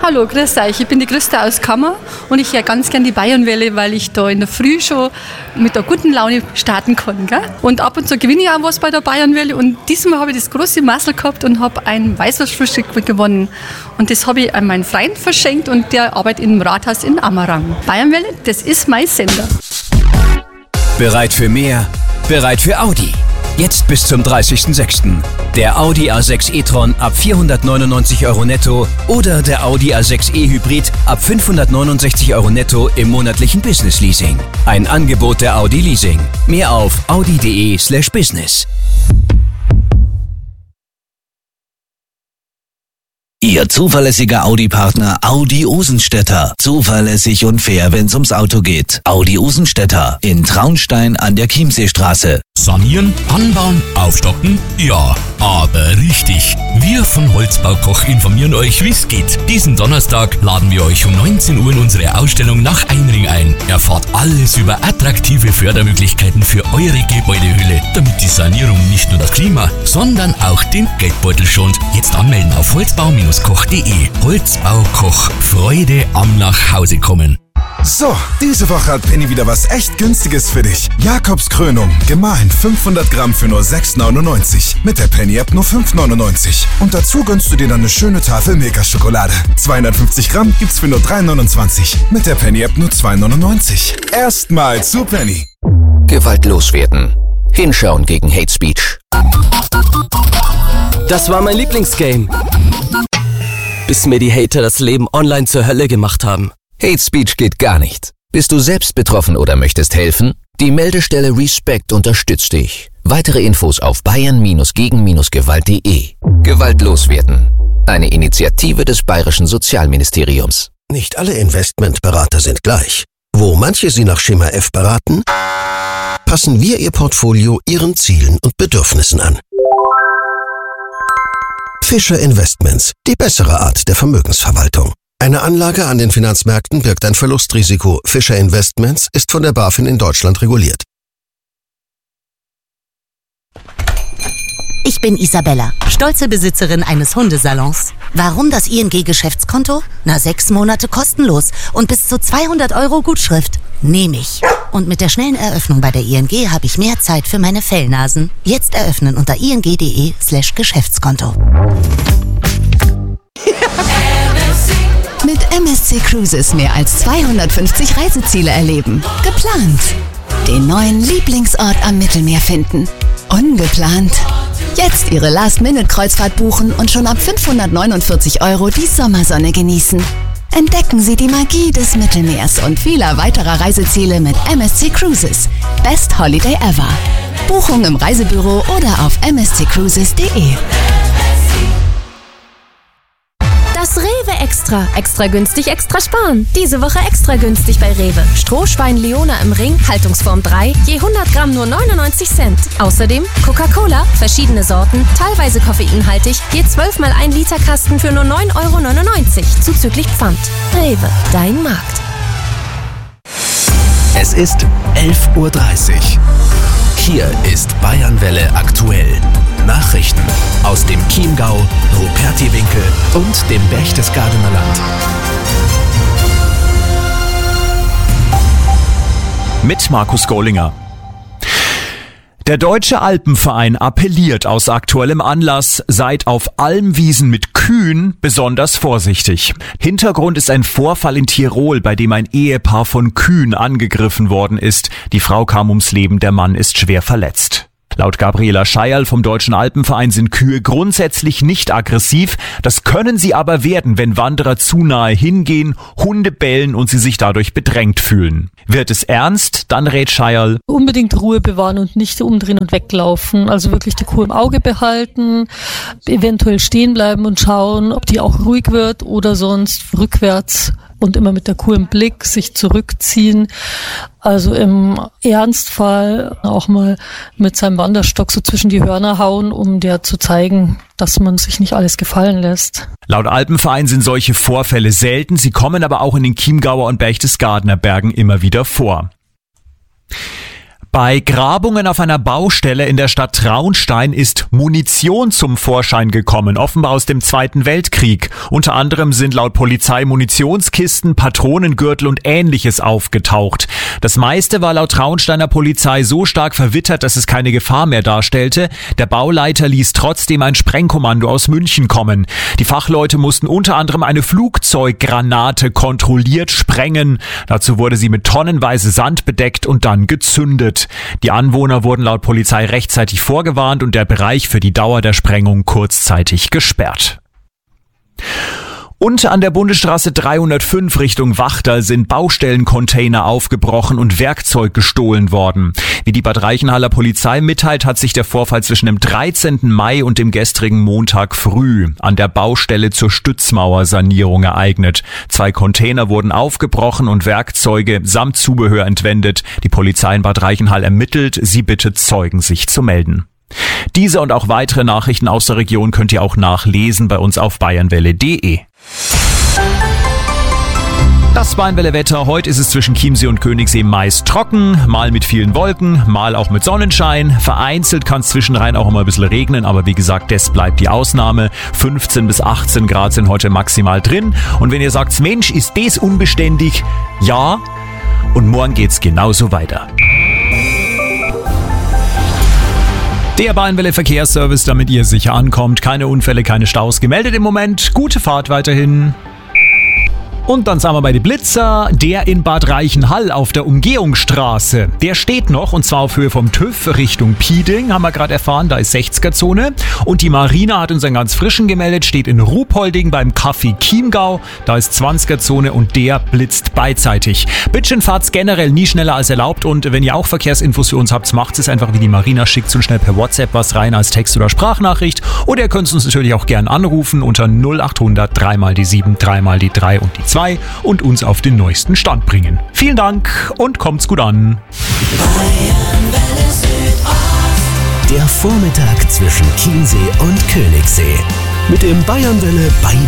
Hallo, grüß euch. Ich bin die Christa aus Kammer und ich höre ganz gern die Bayernwelle, weil ich da in der Früh schon mit einer guten Laune starten kann. Gell? Und ab und zu gewinne ich auch was bei der Bayernwelle und diesmal habe ich das große Massel gehabt und habe ein Weißwurstfrühstück gewonnen. Und das habe ich an meinen Freund verschenkt und der arbeitet im Rathaus in Ammerang. Bayernwelle, das ist mein Sender. Bereit für mehr? Bereit für Audi. Jetzt bis zum 30.06. Der Audi A6 e-tron ab 499 € netto oder der Audi A6 e-Hybrid ab 569 € netto im monatlichen Business-Leasing. Ein Angebot der Audi Leasing. Mehr auf audi.de/business. Ihr zuverlässiger Audi-Partner Audi Osenstädter. Zuverlässig und fair, wenn's ums Auto geht. Audi Osenstädter in Traunstein an der Chiemseestraße. Sanieren, anbauen, aufstocken? Ja, aber richtig. Wir von Holzbaukoch informieren euch, wie's geht. Diesen Donnerstag laden wir euch um 19 Uhr in unsere Ausstellung nach Einring ein. Erfahrt alles über attraktive Fördermöglichkeiten für eure Gebäudehülle, damit die Sanierung nicht nur das Klima, sondern auch den Geldbeutel schont. Jetzt anmelden auf holzbau-koch.de. Holzbaukoch. Freude am Nachhausekommen. So, diese Woche hat Penny wieder was echt Günstiges für dich. Jakobskrönung, gemahlen 500 Gramm für nur 6,99. Mit der Penny-App nur 5,99. Und dazu gönnst du dir dann eine schöne Tafel Milka-Schokolade. 250 Gramm gibt's für nur 3,29. Mit der Penny-App nur 2,99. Erstmal zu Penny. Gewalt loswerden. Hinschauen gegen Hate Speech. Das war mein Lieblingsgame. Bis mir die Hater das Leben online zur Hölle gemacht haben. Hate Speech geht gar nicht. Bist du selbst betroffen oder möchtest helfen? Die Meldestelle Respect unterstützt dich. Weitere Infos auf bayern-gegen-gewalt.de. Gewalt loswerden. Eine Initiative des Bayerischen Sozialministeriums. Nicht alle Investmentberater sind gleich. Wo manche Sie nach Schema F beraten, passen wir Ihr Portfolio Ihren Zielen und Bedürfnissen an. Fischer Investments, die bessere Art der Vermögensverwaltung. Eine Anlage an den Finanzmärkten birgt ein Verlustrisiko. Fischer Investments ist von der BaFin in Deutschland reguliert. Ich bin Isabella, stolze Besitzerin eines Hundesalons. Warum das ING-Geschäftskonto? 6 Monate kostenlos und bis zu 200 € Gutschrift. Nehme ich. Und mit der schnellen Eröffnung bei der ING habe ich mehr Zeit für meine Fellnasen. Jetzt eröffnen unter ing.de/Geschäftskonto. Mit MSC Cruises mehr als 250 Reiseziele erleben. Geplant. Den neuen Lieblingsort am Mittelmeer finden. Ungeplant. Jetzt Ihre Last-Minute-Kreuzfahrt buchen und schon ab 549 € die Sommersonne genießen. Entdecken Sie die Magie des Mittelmeers und vieler weiterer Reiseziele mit MSC Cruises. Best Holiday ever. Buchung im Reisebüro oder auf msccruises.de. Das Rewe Extra. Extra günstig, extra sparen. Diese Woche extra günstig bei Rewe. Strohschwein Leona im Ring, Haltungsform 3, je 100 Gramm nur 99 Cent. Außerdem Coca-Cola, verschiedene Sorten, teilweise koffeinhaltig, je 12 mal 1 Liter Kasten für nur 9,99 €, zuzüglich Pfand. Rewe, dein Markt. Es ist 11:30 Uhr. Hier ist Bayernwelle aktuell. Nachrichten aus dem Chiemgau, Rupertiwinkel und dem Berchtesgadener Land. Mit Markus Gollinger. Der Deutsche Alpenverein appelliert aus aktuellem Anlass, seid auf Almwiesen mit Kühen besonders vorsichtig. Hintergrund ist ein Vorfall in Tirol, bei dem ein Ehepaar von Kühen angegriffen worden ist. Die Frau kam ums Leben, der Mann ist schwer verletzt. Laut Gabriela Scheierl vom Deutschen Alpenverein sind Kühe grundsätzlich nicht aggressiv. Das können sie aber werden, wenn Wanderer zu nahe hingehen, Hunde bellen und sie sich dadurch bedrängt fühlen. Wird es ernst, dann rät Scheierl: unbedingt Ruhe bewahren und nicht umdrehen und weglaufen. Also wirklich die Kuh im Auge behalten, eventuell stehen bleiben und schauen, ob die auch ruhig wird oder sonst rückwärts und immer mit der Kuh im Blick sich zurückziehen. Also im Ernstfall auch mal mit seinem Wanderstock so zwischen die Hörner hauen, um der zu zeigen, dass man sich nicht alles gefallen lässt. Laut Alpenverein sind solche Vorfälle selten, sie kommen aber auch in den Chiemgauer und Berchtesgadener Bergen immer wieder vor. Bei Grabungen auf einer Baustelle in der Stadt Traunstein ist Munition zum Vorschein gekommen, offenbar aus dem Zweiten Weltkrieg. Unter anderem sind laut Polizei Munitionskisten, Patronengürtel und Ähnliches aufgetaucht. Das meiste war laut Traunsteiner Polizei so stark verwittert, dass es keine Gefahr mehr darstellte. Der Bauleiter ließ trotzdem ein Sprengkommando aus München kommen. Die Fachleute mussten unter anderem eine Flugzeuggranate kontrolliert sprengen. Dazu wurde sie mit tonnenweise Sand bedeckt und dann gezündet. Die Anwohner wurden laut Polizei rechtzeitig vorgewarnt und der Bereich für die Dauer der Sprengung kurzzeitig gesperrt. Und an der Bundesstraße 305 Richtung Wachtal sind Baustellencontainer aufgebrochen und Werkzeug gestohlen worden. Wie die Bad Reichenhaller Polizei mitteilt, hat sich der Vorfall zwischen dem 13. Mai und dem gestrigen Montag früh an der Baustelle zur Stützmauersanierung ereignet. 2 Container wurden aufgebrochen und Werkzeuge samt Zubehör entwendet. Die Polizei in Bad Reichenhall ermittelt. Sie bittet Zeugen, sich zu melden. Diese und auch weitere Nachrichten aus der Region könnt ihr auch nachlesen bei uns auf bayernwelle.de. Das Bayernwelle-Wetter. Heute ist es zwischen Chiemsee und Königssee meist trocken, mal mit vielen Wolken, mal auch mit Sonnenschein. Vereinzelt kann es zwischenrein auch immer ein bisschen regnen, aber wie gesagt, das bleibt die Ausnahme. 15 bis 18 Grad sind heute maximal drin. Und wenn ihr sagt, Mensch, ist das unbeständig? Ja, und morgen geht's genauso weiter. Der Bayernwelle Verkehrsservice, damit ihr sicher ankommt. Keine Unfälle, keine Staus gemeldet im Moment. Gute Fahrt weiterhin. Und dann sind wir bei den Blitzer, der in Bad Reichenhall auf der Umgehungsstraße. Der steht noch, und zwar auf Höhe vom TÜV Richtung Pieding, haben wir gerade erfahren, da ist 60er-Zone. Und die Marina hat uns einen ganz frischen gemeldet, steht in Ruhpolding beim Café Chiemgau, da ist 20er-Zone und der blitzt beidseitig. Bitte fahrt's generell nie schneller als erlaubt und wenn ihr auch Verkehrsinfos für uns habt, macht es einfach wie die Marina, schickt uns schnell per WhatsApp was rein als Text- oder Sprachnachricht. Oder ihr könnt uns natürlich auch gern anrufen unter 0800 3 mal die 7, 3 mal die 3 und die 2 und uns auf den neuesten Stand bringen. Vielen Dank und kommt's gut an. Der Vormittag zwischen Chiemsee und Königssee. Mit dem Bayernwelle